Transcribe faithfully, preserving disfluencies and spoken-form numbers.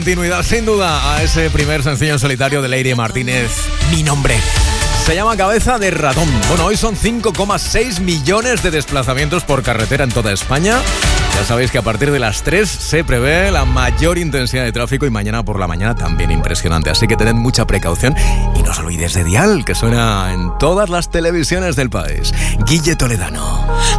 Continuidad sin duda a ese primer sencillo en solitario de Lady Martínez, Mi Nombre. Se llama Cabeza de Ratón. Bueno, hoy son cinco coma seis millones de desplazamientos por carretera en toda España. Ya sabéis que a partir de las tres se prevé la mayor intensidad de tráfico y mañana por la mañana también impresionante. Así que tened mucha precaución y no os olvidéis de Dial, que suena en todas las televisiones del país. Guille Toledano.